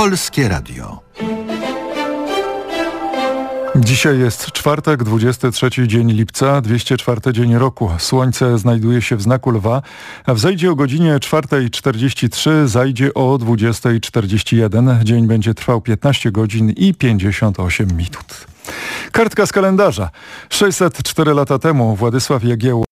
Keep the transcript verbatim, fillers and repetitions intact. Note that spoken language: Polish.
Polskie Radio. Dzisiaj jest czwartek, dwudziesty trzeci dzień lipca, dwieście czwarty dzień roku. Słońce znajduje się w znaku lwa, a wzejdzie o godzinie czwartej czterdzieści trzy, zajdzie o dwudziestej czterdzieści jeden. Dzień będzie trwał piętnaście godzin i pięćdziesiąt osiem minut. Kartka z kalendarza. sześćset cztery lata temu Władysław Jagiełło